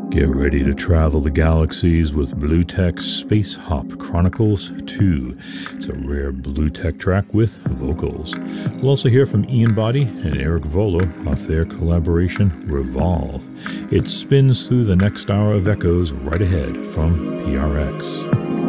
Get ready to travel the galaxies with Bluetech's Space Hop Chronicles 2. It's a rare Bluetech track with vocals. We'll also hear from Ian Boddy and Eric Volo off their collaboration Revolve. It spins through the next hour of echoes right ahead from PRX.